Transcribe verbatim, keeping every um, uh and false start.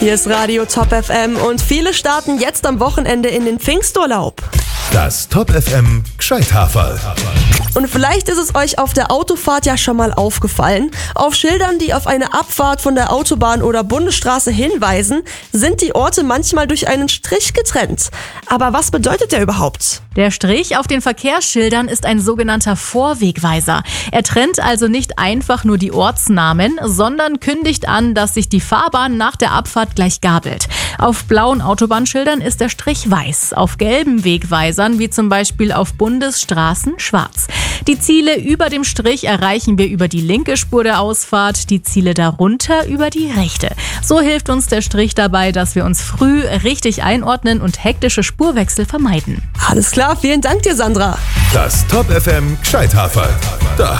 Hier ist Radio Top F M und viele starten jetzt am Wochenende in den Pfingsturlaub. Das Top F M Gscheithaferl. Und vielleicht ist es euch auf der Autofahrt ja schon mal aufgefallen. Auf Schildern, die auf eine Abfahrt von der Autobahn oder Bundesstraße hinweisen, sind die Orte manchmal durch einen Strich getrennt. Aber was bedeutet der überhaupt? Der Strich auf den Verkehrsschildern ist ein sogenannter Vorwegweiser. Er trennt also nicht einfach nur die Ortsnamen, sondern kündigt an, dass sich die Fahrbahn nach der Abfahrt gleich gabelt. Auf blauen Autobahnschildern ist der Strich weiß, auf gelben Wegweisern, wie zum Beispiel auf Bundesstraßen, schwarz. Die Ziele über dem Strich erreichen wir über die linke Spur der Ausfahrt, die Ziele darunter über die rechte. So hilft uns der Strich dabei, dass wir uns früh richtig einordnen und hektische Spurwechsel vermeiden. Alles klar, vielen Dank dir, Sandra. Das Top F M Gscheithaferl. Da